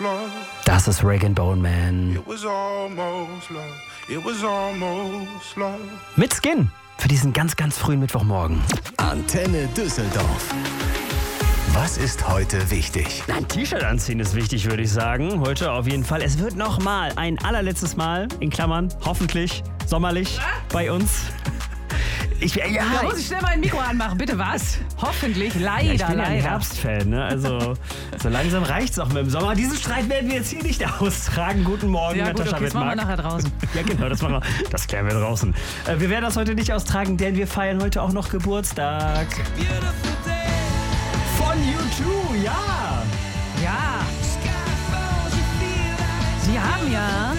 love. Das ist Rag & Bone Man. It was almost love. It was almost love. Mit Skin für diesen ganz, ganz frühen Mittwochmorgen. Antenne Düsseldorf. Was ist heute wichtig? Ein T-Shirt anziehen ist wichtig, würde ich sagen. Heute auf jeden Fall. Es wird nochmal ein allerletztes Mal, in Klammern, hoffentlich sommerlich bei uns. Da muss ich schnell mein Mikro anmachen, bitte was? Hoffentlich, leider, Ich bin ja ein leider. Herbstfan, ne? Also so langsam reicht's auch mit dem Sommer. Diesen Streit werden wir jetzt hier nicht austragen. Guten Morgen, Ja gut, Natascha okay, das machen wir Wittmark. nachher draußen. Ja genau, das machen wir. Das klären wir draußen. Wir werden das heute nicht austragen, denn wir feiern heute auch noch Geburtstag. Von U2, ja! Ja. Sie haben ja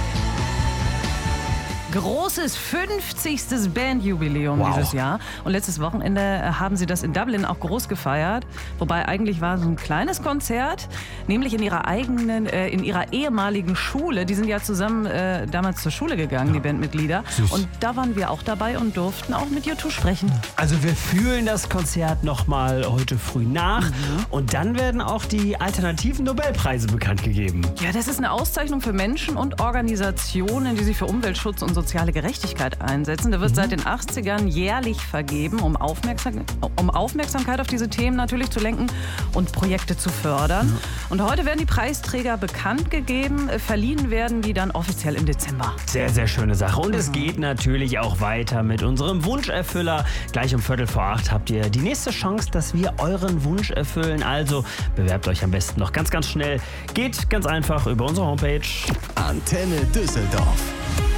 großes 50. Bandjubiläum Wow. dieses Jahr. Und letztes Wochenende haben sie das in Dublin auch groß gefeiert. Wobei eigentlich war so ein kleines Konzert, nämlich in ihrer ehemaligen Schule. Die sind ja zusammen damals zur Schule gegangen, die Bandmitglieder. Süß. Und da waren wir auch dabei und durften auch mit U2 sprechen. Also wir fühlen das Konzert nochmal heute früh nach. Und dann werden auch die alternativen Nobelpreise bekannt gegeben. Ja, das ist eine Auszeichnung für Menschen und Organisationen, die sich für Umweltschutz und soziale Gerechtigkeit einsetzen. Der wird seit den 80ern jährlich vergeben, um Aufmerksamkeit auf diese Themen natürlich zu lenken und Projekte zu fördern. Und heute werden die Preisträger bekannt gegeben. Verliehen werden die dann offiziell im Dezember. Sehr, sehr schöne Sache. Und es geht natürlich auch weiter mit unserem Wunscherfüller. Gleich um 7:45 habt ihr die nächste Chance, dass wir euren Wunsch erfüllen. Also bewerbt euch am besten noch ganz, ganz schnell. Geht ganz einfach über unsere Homepage. Antenne Düsseldorf.